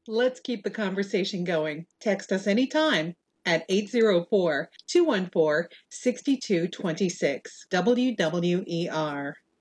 Let's keep the conversation going. Text us anytime at 804 214 6226. WWER.